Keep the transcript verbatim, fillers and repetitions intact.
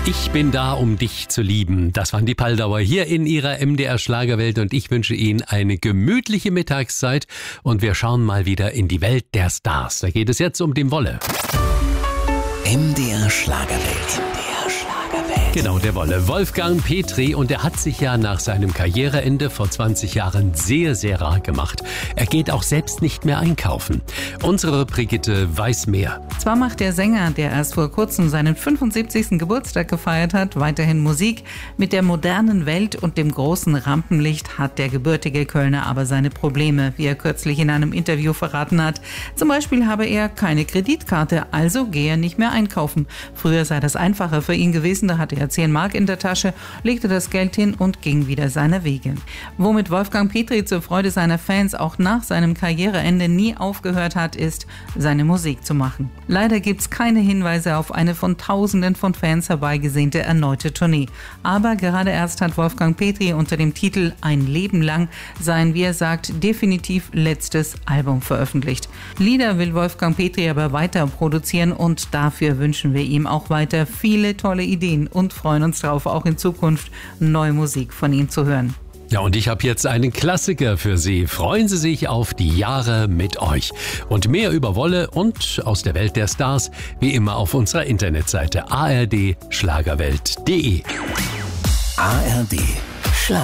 Ich bin da, um dich zu lieben. Das waren die Paldauer hier in ihrer M D R Schlagerwelt und ich wünsche Ihnen eine gemütliche Mittagszeit und wir schauen mal wieder in die Welt der Stars. Da geht es jetzt um den Wolle. M D R Schlagerwelt. M D R Schlagerwelt. Genau, der Wolle. Wolfgang Petri, und er hat sich ja nach seinem Karriereende vor zwanzig Jahren sehr, sehr rar gemacht. Er geht auch selbst nicht mehr einkaufen. Unsere Brigitte weiß mehr. Zwar macht der Sänger, der erst vor kurzem seinen fünfundsiebzigsten Geburtstag gefeiert hat, weiterhin Musik. Mit der modernen Welt und dem großen Rampenlicht hat der gebürtige Kölner aber seine Probleme, wie er kürzlich in einem Interview verraten hat. Zum Beispiel habe er keine Kreditkarte, also gehe er nicht mehr einkaufen. Früher sei das einfacher für ihn gewesen, da hatte er zehn Mark in der Tasche, legte das Geld hin und ging wieder seine Wege. Womit Wolfgang Petri zur Freude seiner Fans auch nach seinem Karriereende nie aufgehört hat, ist, seine Musik zu machen. Leider gibt es keine Hinweise auf eine von Tausenden von Fans herbeigesehnte erneute Tournee. Aber gerade erst hat Wolfgang Petri unter dem Titel Ein Leben lang sein, wie er sagt, definitiv letztes Album veröffentlicht. Lieder will Wolfgang Petri aber weiter produzieren und dafür wünschen wir ihm auch weiter viele tolle Ideen und freuen uns darauf, auch in Zukunft neue Musik von ihm zu hören. Ja, und ich habe jetzt einen Klassiker für Sie. Freuen Sie sich auf die Jahre mit euch. Und mehr über Wolle und aus der Welt der Stars, wie immer auf unserer Internetseite a r d schlagerwelt punkt d e. A R D